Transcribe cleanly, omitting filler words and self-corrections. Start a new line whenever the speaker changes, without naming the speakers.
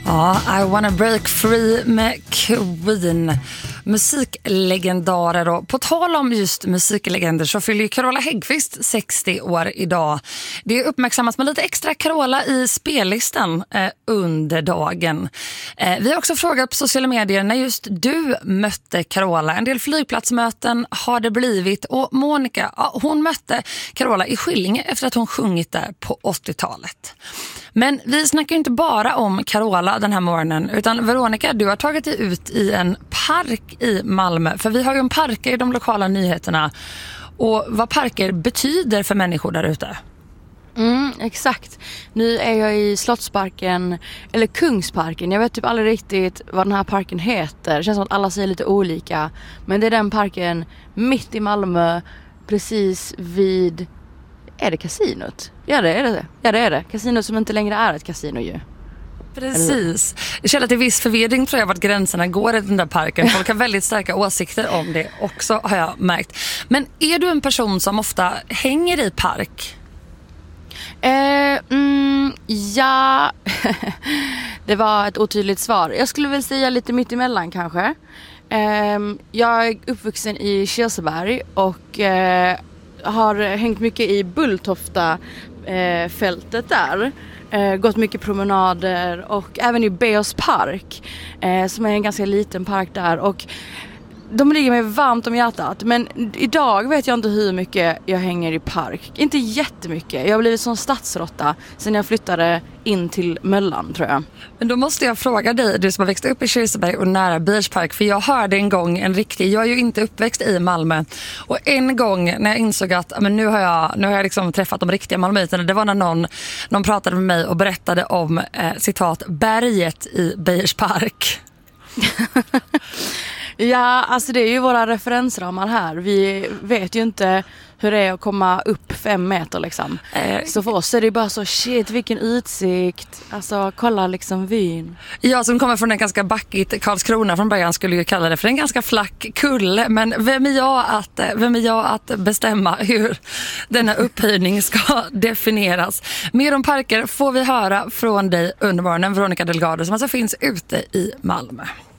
Ja, I wanna break free med Queen. Musiklegendarer då. På tal om just musiklegender så fyller ju Carola Häggkvist 60 år idag. Det uppmärksammas med lite extra Carola i spellistan under dagen. Vi har också frågat på sociala medier när just du mötte Carola. En del flygplatsmöten har det blivit och Monica, hon mötte Carola i Skillinge efter att hon sjungit där på 80-talet. Men vi snackar inte bara om Carola den här morgonen, utan Veronica, du har tagit dig ut i en park i Malmö. För vi har ju en parker i de lokala nyheterna. Och vad parker betyder för människor där ute?
Exakt. Nu är jag i Slottsparken, eller Kungsparken. Jag vet typ aldrig riktigt vad den här parken heter. Det känns som att alla säger lite olika. Men det är den parken mitt i Malmö, precis vid... Är det kasinot? Ja, det är det. Ja, det är det. Kasinot som inte längre är ett kasino ju.
Precis. Jag känner att det är viss förvirring tror jag vart gränserna går i den där parken. Folk har väldigt starka åsikter om det också, har jag märkt. Men är du en person som ofta hänger i park?
Ja, det var ett otydligt svar. Jag skulle väl säga lite mitt emellan kanske. Jag är uppvuxen i Kirseberg och har hängt mycket i Bulltofta fältet där. Gått mycket promenader och även i Beos park som är en ganska liten park där, och de ligger mig varmt om hjärtat. Men idag vet jag inte hur mycket jag hänger i park. Inte jättemycket. Jag har blivit som stadsrotta sen jag flyttade in till Möllan, tror jag.
Men då måste jag fråga dig, du som har växt upp i Kirseberg och nära Beers park. För jag hörde en gång jag är ju inte uppväxt i Malmö. Och en gång när jag insåg att men nu har jag liksom träffat de riktiga malmöiterna. Det var när någon pratade med mig och berättade om citat, berget i Beers park.
Ja, alltså det är ju våra referensramar här. Vi vet ju inte hur det är att komma upp 5 meter liksom. Så för oss är det bara så, shit, vilken utsikt. Alltså, kolla liksom vyn. Jag
som kommer från en ganska backigt Karlskrona från början skulle ju kalla det för en ganska flack kulle. Men vem är jag att bestämma hur denna upphöjning ska definieras? Mer om parker får vi höra från dig under morgonen, Veronica Delgado, som alltså finns ute i Malmö.